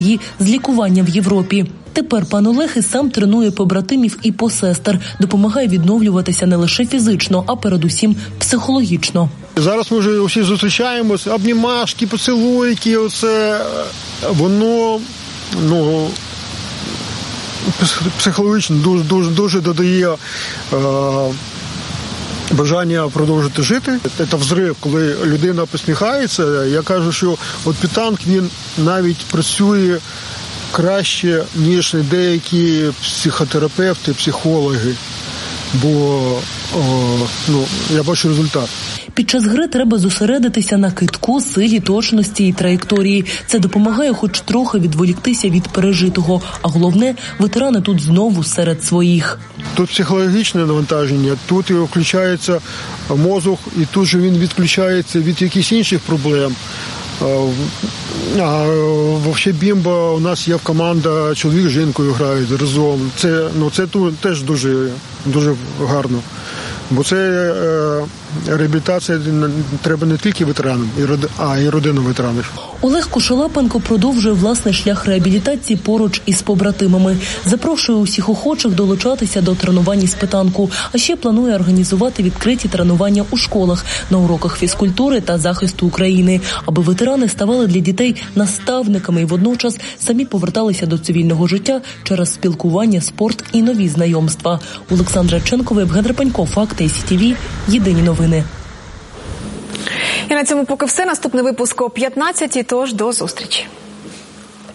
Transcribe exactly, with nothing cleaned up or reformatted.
її з лікування в Європі. Тепер пан Олег і сам тренує побратимів і посестер, допомагає відновлюватися не лише фізично, а передусім психологічно. Зараз ми вже усі зустрічаємось, обнімашки, поцілуйки, оце, воно, ну, психологічно дуже, дуже, дуже додає е, бажання продовжити жити. Це взрив, коли людина посміхається. Я кажу, що от Пітанк, він навіть працює краще, ніж деякі психотерапевти, психологи, бо о, ну, я бачу результат. Під час гри треба зосередитися на кидку, силі, точності і траєкторії. Це допомагає хоч трохи відволіктися від пережитого. А головне, ветерани тут знову серед своїх. Тут психологічне навантаження, тут і включається мозок, і тут же він відключається від якихось інших проблем. А взагалі бімба, у нас є команда, чоловік з жінкою грають разом. Це, ну, це тут теж дуже, дуже гарно. Бо це е, реабілітація треба не тільки ветеранам, а й родинам ветеранів. Олег Кошелапенко продовжує власний шлях реабілітації поруч із побратимами. Запрошує усіх охочих долучатися до тренувань з Пітанку. А ще планує організувати відкриті тренування у школах, на уроках фізкультури та захисту України, аби ветерани ставали для дітей наставниками і водночас самі поверталися до цивільного життя через спілкування, спорт і нові знайомства. Олександра Ченкова, Євген Репанько, Факти, Сі Ті Ві, Єдині новини. І на цьому поки все. Наступний випуск о п'ятнадцятій, тож до зустрічі.